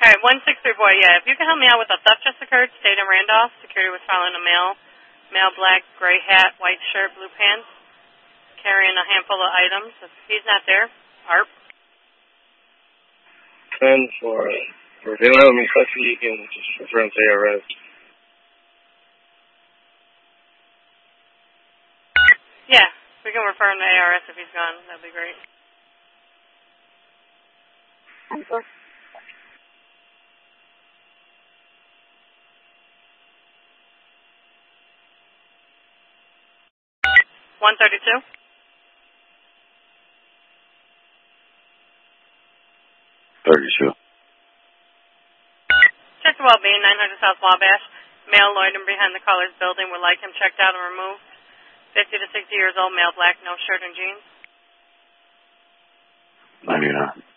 All right, 163 boy, yeah. If you can help me out with a theft just occurred, state in Randolph. Security was following a male black, gray hat, white shirt, blue pants, carrying a handful of items. If he's not there, ARP. 10 for if they don't have him in custody, you can just refer him to ARS. Yeah, we can refer him to ARS if he's gone. That'd be great. Okay. 132. 32. Check the well-being, 900 South Wabash. Male loitering behind the caller's building would like him checked out and removed. 50 to 60 years old, male black, no shirt and jeans. 99.